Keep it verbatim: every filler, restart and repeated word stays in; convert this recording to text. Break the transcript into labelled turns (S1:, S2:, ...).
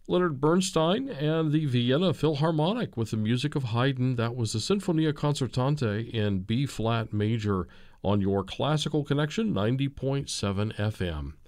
S1: Leonard Bernstein and the Vienna Philharmonic with the music of Haydn. That was the Sinfonia Concertante in B-flat major on your Classical Connection ninety point seven F M.